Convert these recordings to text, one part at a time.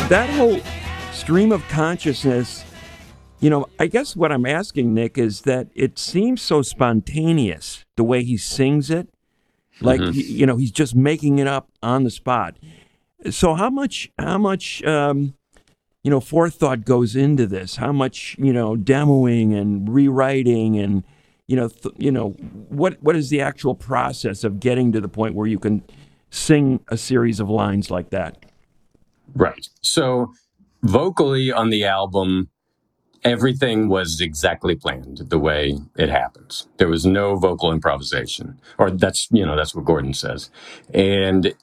that whole stream of consciousness, I guess what I'm asking, Nick, is that it seems so spontaneous the way he sings it. Like, he's just making it up on the spot. So how much forethought goes into this? How much, demoing and rewriting and, what is the actual process of getting to the point where you can sing a series of lines like that? Right. So vocally on the album, everything was exactly planned the way it happens. There was no vocal improvisation, or that's what Gordon says. And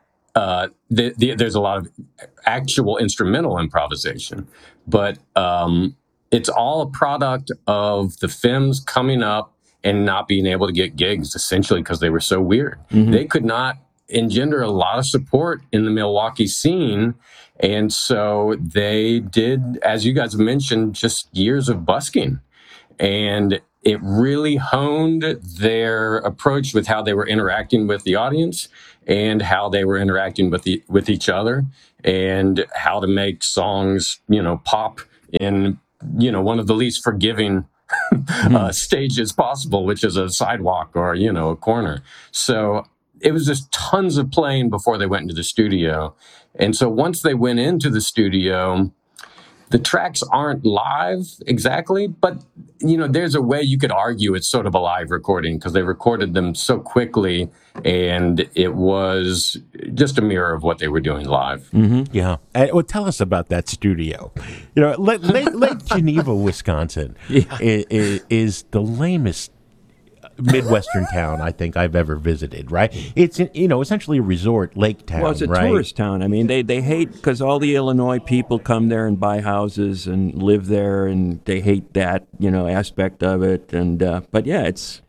there's a lot of actual instrumental improvisation, but it's all a product of the Femmes coming up and not being able to get gigs, essentially because they were so weird. Mm-hmm. They could not engender a lot of support in the Milwaukee scene. And so they did, as you guys mentioned, just years of busking. And it really honed their approach with how they were interacting with the audience and how they were interacting with each other and how to make songs, pop in, one of the least forgiving stages possible, which is a sidewalk or, a corner. So it was just tons of playing before they went into the studio. And so once they went into the studio, the tracks aren't live exactly, but, there's a way you could argue it's sort of a live recording because they recorded them so quickly and it was just a mirror of what they were doing live. Mm-hmm. Yeah. Well, tell us about that studio. Lake Geneva, Wisconsin is the lamest Midwestern town I think I've ever visited, right? It's, essentially a resort lake town, well, it's a right? Tourist town. I mean, they hate, because all the Illinois people come there and buy houses and live there, and they hate that, aspect of it. And, but yeah, it's,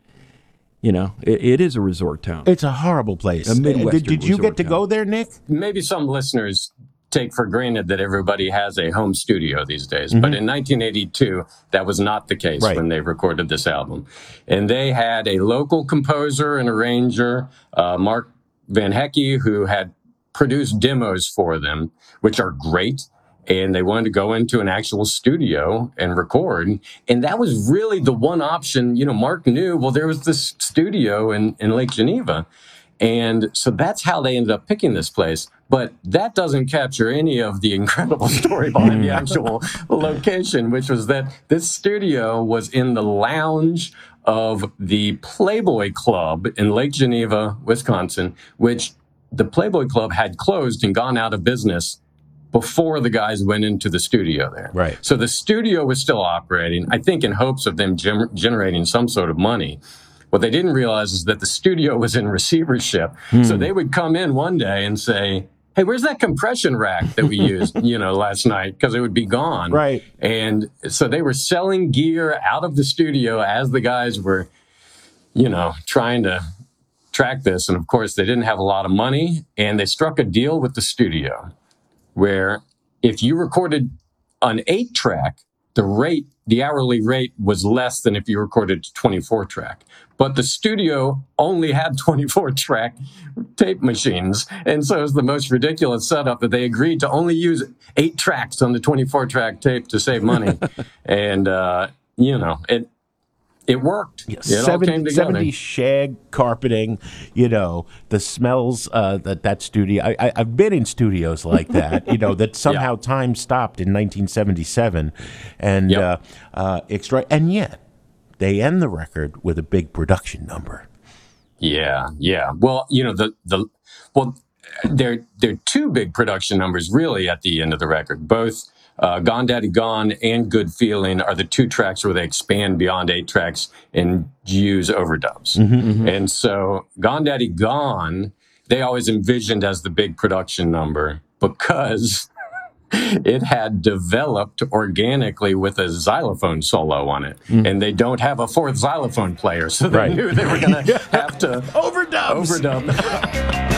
it is a resort town. It's a horrible place. A Midwestern Did you get to go there, Nick? Maybe some listeners take for granted that everybody has a home studio these days. Mm-hmm. But in 1982, that was not the case when they recorded this album. And they had a local composer and arranger, Mark Van Hecke, who had produced demos for them, which are great. And they wanted to go into an actual studio and record. And that was really the one option. Mark knew, well, there was this studio in Lake Geneva. And so that's how they ended up picking this place. But that doesn't capture any of the incredible story behind the actual location, which was that this studio was in the lounge of the Playboy Club in Lake Geneva, Wisconsin, which the Playboy Club had closed and gone out of business before the guys went into the studio there. Right. So the studio was still operating, I think in hopes of them generating some sort of money. What they didn't realize is that the studio was in receivership. So they would come in one day and say, hey, where's that compression rack that we used, last night? Because it would be gone. Right. And so they were selling gear out of the studio as the guys were, trying to track this. And of course, they didn't have a lot of money. And they struck a deal with the studio where if you recorded an 8-track, the hourly rate was less than if you recorded a 24-track. But the studio only had 24-track tape machines. And so it was the most ridiculous setup that they agreed to only use 8 tracks on the 24-track tape to save money. And, it worked. Yeah, it all came together. 70 shag carpeting, the smells that studio. I've been in studios like that, that somehow time stopped in 1977. And and yet they end the record with a big production number. Yeah. Well, there are 2 big production numbers really at the end of the record. Both Gone Daddy Gone and Good Feeling are the 2 tracks where they expand beyond 8 tracks and use overdubs. Mm-hmm. And so Gone Daddy Gone, they always envisioned as the big production number because it had developed organically with a xylophone solo on it. And they don't have a 4th xylophone player, so they knew they were going to have to overdub.